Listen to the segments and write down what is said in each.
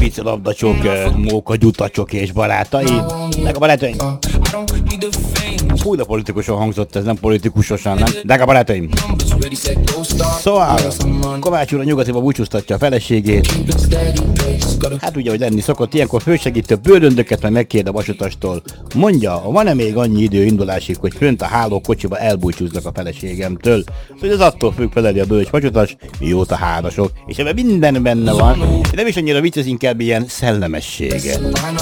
pici labdacsok, móka, gyutacsok és barátai. Drága barátaim! Fújda politikusan hangzott ez, nem politikusosan, nem? Drága barátaim! Szóval, Kovács úr a nyugatiba búcsúztatja a feleségét. Hát ugye, hogy lenni szokott, ilyenkor fősegítő bőröndöket meg megkérde a vasutastól. Mondja, van-e még annyi idő indulásig, hogy fönt a hálókocsiba elbúcsúzzak a feleségemtől? Hogy az attól függ, feleli a bölcs vasutas, mióta házasok, és ebben minden benne van. Nem is annyira vicces, inkább ilyen szellemessége.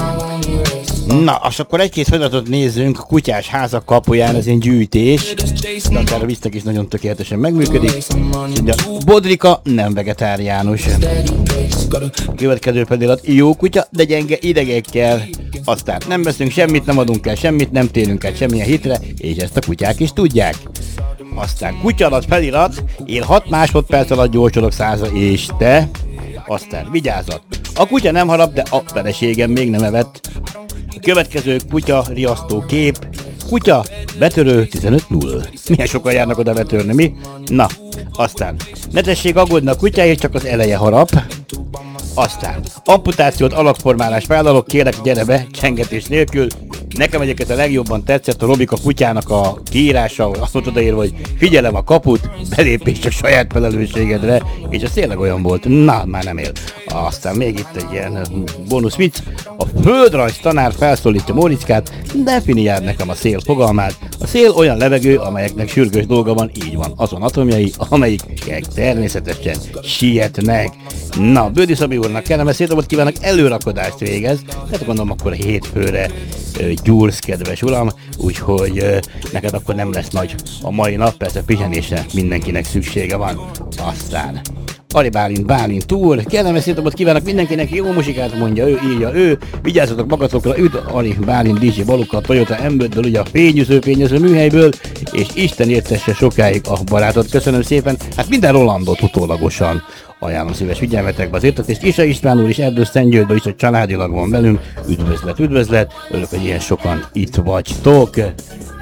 Na, és akkor egy-két feladatot nézzünk, a kutyás házak kapuján, ez egy gyűjtés, de akár a visznek is nagyon tökéletesen megműködik. Ugye a Bodrika nem vegetáriánus. Következő felirat, jó kutya, de gyenge idegekkel. Aztán nem veszünk semmit, nem adunk el semmit, nem térünk el semmilyen hitre, és ezt a kutyák is tudják. Aztán kutya alatt felirat, én 6 másodperc alatt gyorsolok 100-ra, és te? Aztán vigyázat, a kutya nem harap, de a feleségem még nem evett. A következő kutya riasztó kép, kutya betörő 15-0. Milyen sokan járnak oda betörni, mi? Na, aztán ne tessék aggódni a kutyáért, csak az eleje harap. Aztán amputációt, alakformálást vállalok, kérlek gyere be, csengetés nélkül. Nekem egyébként a legjobban tetszett a Robika kutyának a kiírása, azt mondta odaírva, hogy figyelem a kaput, belépés csak saját felelősségedre, és ez tényleg olyan volt, na, már nem él. Aztán még itt egy ilyen bónusz vicc, a földrajz tanár felszólítja Móriczkát, definiáld nekem a szél fogalmát. A szél olyan levegő, amelyeknek sürgős dolga van, így van, azon atomjai, amelyik természetesen sietnek. Na, Bődi Szabi úrnak kellemes szétdobott kívánok, előrakodást végez, tehát gondolom akkor a hétfőre gyúrsz, kedves uram, úgyhogy neked akkor nem lesz nagy a mai nap, persze pihenésre mindenkinek szüksége van. Aztán Ari Bálint túr, kellemes szétdobott kívánok mindenkinek, jó musikát mondja ő, írja ő, vigyázzatok magatokra, üdv Ari Bálint DJ Baluka, Toyota M5-ből, ugye a fényűző műhelyből, és Isten értesse sokáig a barátot, köszönöm szépen, hát minden Rolandot utólagosan ajánlom szíves figyelmetekbe az értetést. Isa István úr is Erdős Szentgyörgyben is, hogy családilag van velünk. Üdvözlet, örülök, hogy ilyen sokan itt vagytok.